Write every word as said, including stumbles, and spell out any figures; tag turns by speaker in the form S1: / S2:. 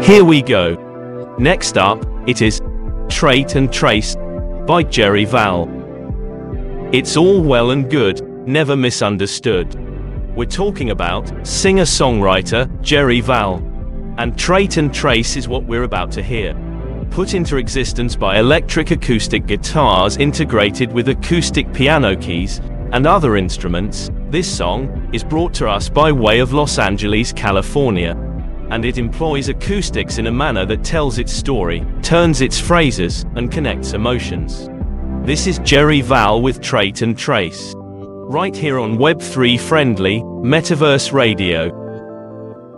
S1: Here we go. Next up, it is Trait and Trace by Jerry Val. It's all well and good, never misunderstood. We're talking about singer-songwriter Jerry Val. And Trait and Trace is what we're about to hear. Put into existence by electric acoustic guitars integrated with acoustic piano keys and other instruments, this song is brought to us by way of Los Angeles, California. And it employs acoustics in a manner that tells its story, turns its phrases, and connects emotions. This is Jerry Val with Trait and Trace. Right here on Web three friendly, Metaverse Radio.